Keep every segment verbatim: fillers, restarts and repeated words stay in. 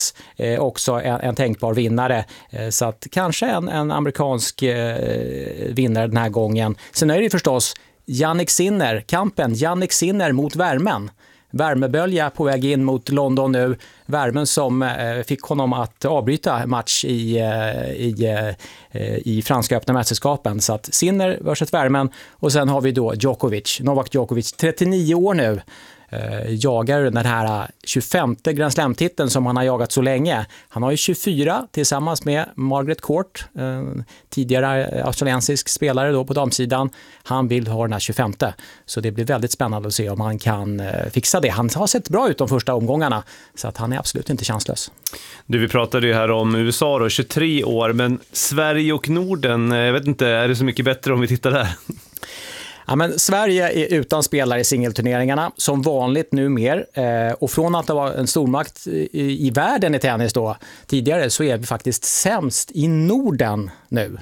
eh, också en, en tänkbar vinnare. Eh, så att kanske en, en amerikansk eh, vinnare den här gången. Sen är det förstås Jannik Sinner, kampen Jannik Sinner mot värmen. Värmebölja på väg in mot London nu. Värmen som eh, fick honom att avbryta match i, eh, i, eh, i franska öppna mästerskapen. Så att Sinner versus värmen. Och sen har vi då Djokovic, Novak Djokovic, trettionio år nu. Eh, jagar den här tjugofemte Grand Slam-titeln som han har jagat så länge. Han har ju tjugofyra tillsammans med Margaret Court, eh, tidigare australiensisk spelare då på damsidan. Han vill ha den här tjugofemte. Så det blir väldigt spännande att se om han kan eh, fixa det. Han har sett bra ut de första omgångarna så att han är absolut inte chanslös. Du, vi pratade ju här om U S A då, tjugotre år, men Sverige och Norden, jag vet inte, är det så mycket bättre om vi tittar där? Ja, men Sverige är utan spelare i singelturneringarna som vanligt nu mer. Eh, och från att det var en stormakt i, i världen i tennis då tidigare så är vi faktiskt sämst i Norden nu.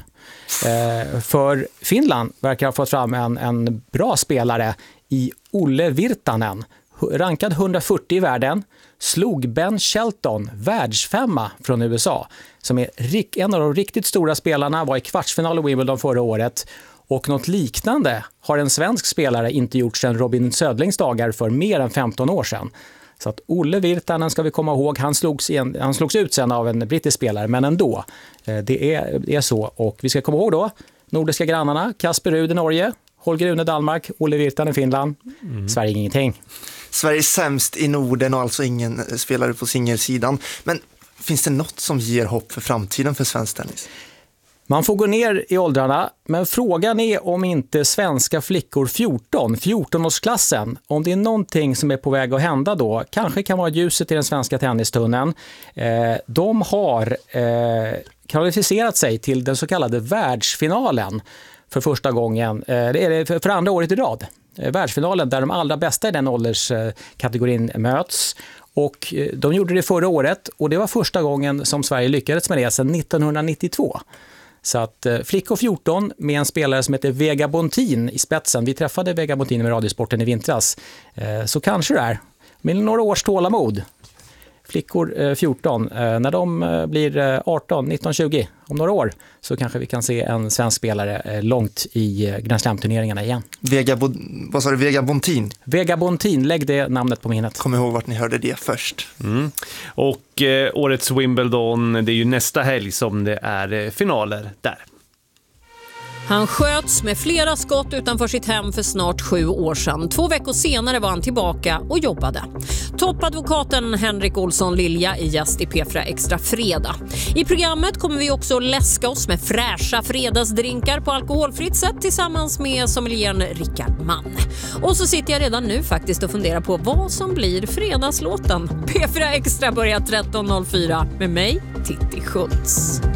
Eh, för Finland verkar ha fått fram en, en bra spelare i Olle Virtanen. Rankad hundrafyrtio i världen, slog Ben Shelton, världsfemma från U S A. Som är en av de riktigt stora spelarna, var i kvartsfinal i Wimbledon förra året. Och något liknande har en svensk spelare inte gjort sedan Robin Södlings dagar för mer än femton år sedan. Så att Olle Virtanen ska vi komma ihåg, han slogs, igen, han slogs ut sen av en brittisk spelare, men ändå. Det är, det är så. Och vi ska komma ihåg då, nordiska grannarna, Kasper Ruud i Norge, Holger Rune Danmark, Olle Virtanen i Finland. Mm. Sverige ingenting. Sverige är sämst i Norden och alltså ingen spelare på singelsidan. Men finns det något som ger hopp för framtiden för svensk tennis? Man får gå ner i åldrarna, men frågan är om inte svenska flickor fjorton, fjorton-årsklassen, om det är någonting som är på väg att hända då, kanske kan vara ljuset i den svenska tennistunneln. Eh, de har eh, kvalificerat sig till den så kallade världsfinalen för första gången, eh, eller för andra året i rad. Eh, världsfinalen där de allra bästa i den ålderskategorin möts. Och de gjorde det förra året och det var första gången som Sverige lyckades med det sedan nittonhundranittiotvå. Så att flickor fjorton med en spelare som heter Vega Bontin i spetsen. Vi träffade Vega Bontin med Radiosporten i vintras. Så kanske det är med några års tålamod. Flickor fjorton, när de blir arton, nitton, tjugo om några år så kanske vi kan se en svensk spelare långt i Grand Slam-turneringarna igen. Vega, vad sa du, Vega Bontin? Vega Bontin, lägg det namnet på minnet. Kom ihåg vart ni hörde det först. Mm. Och eh, årets Wimbledon, det är ju nästa helg som det är finaler där. Han sköts med flera skott utanför sitt hem för snart sju år sedan. Två veckor senare var han tillbaka och jobbade. Toppadvokaten Henrik Olsson Lilja är gäst i P fyra Extra fredag. I programmet kommer vi också läska oss med fräscha fredagsdrinkar på alkoholfritt sätt tillsammans med sommelieren Rickard Mann. Och så sitter jag redan nu faktiskt och funderar på vad som blir fredagslåten. P fyra Extra börjar tretton noll fyra med mig, Titti Schultz.